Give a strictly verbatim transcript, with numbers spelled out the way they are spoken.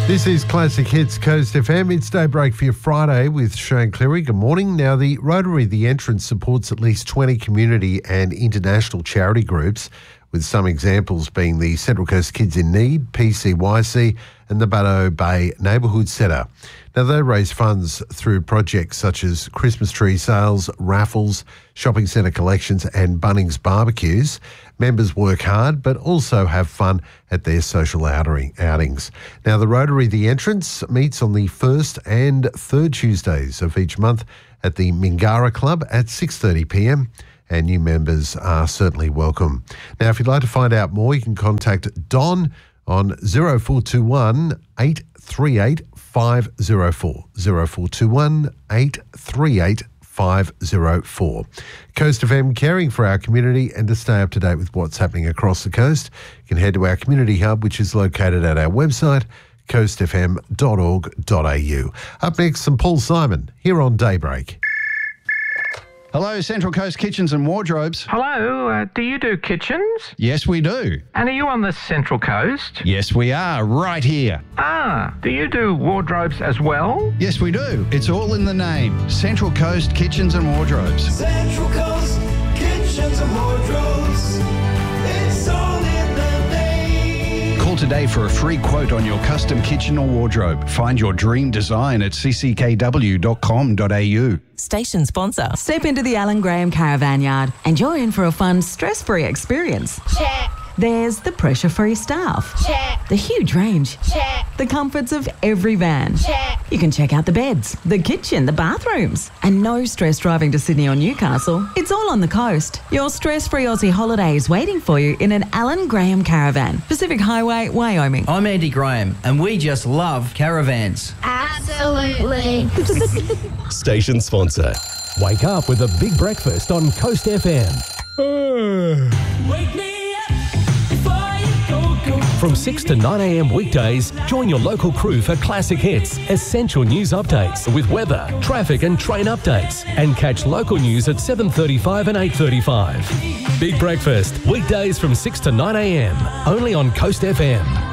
This is Classic Hits Coast F M. It's Daybreak for your Friday with Shane Cleary. Good morning. Now, the Rotary The Entrance supports at least twenty community and international charity groups, with some examples being the Central Coast Kids in Need, P C Y C and the Baddo Bay Neighbourhood Centre. Now, they raise funds through projects such as Christmas tree sales, raffles, shopping centre collections and Bunnings barbecues. Members work hard but also have fun at their social outing, outings. Now, the Rotary The Entrance meets on the first and third Tuesdays of each month at the Mingara Club at six thirty p m, and new members are certainly welcome. Now, if you'd like to find out more, you can contact Don on zero four two one, eight three eight, five zero four, zero four two one, eight three eight, five zero four. Coast F M, caring for our community, and to stay up to date with what's happening across the coast, you can head to our community hub, which is located at our website, coast f m dot org dot a u. Up next, some Paul Simon here on Daybreak. Hello, Central Coast Kitchens and Wardrobes. Hello, uh, do you do kitchens? Yes, we do. And are you on the Central Coast? Yes, we are, right here. Ah, do you do wardrobes as well? Yes, we do. It's all in the name. Central Coast Kitchens and Wardrobes. Central Coast Kitchens and Wardrobes. It's all in the name. Call today for a free quote on your custom kitchen or wardrobe. Find your dream design at c c k w dot com dot a u. Station sponsor. Step into the Alan Graham Caravan Yard and you're in for a fun, stress-free experience. Check. There's the pressure-free staff. Check. The huge range. Check. The comforts of every van. Check. You can check out the beds, the kitchen, the bathrooms. And no stress driving to Sydney or Newcastle. It's all on the coast. Your stress-free Aussie holiday is waiting for you in an Alan Graham Caravan. Pacific Highway, Wyoming. I'm Andy Graham, and we just love caravans. Absolutely. Station sponsor. Wake up with a big breakfast on Coast F M. Wake me up before you go, go. From six to nine a m weekdays, join your local crew for classic hits, essential news updates with weather, traffic and train updates, and catch local news at seven thirty-five and eight thirty-five. Big breakfast, weekdays from six to nine a m, only on Coast F M.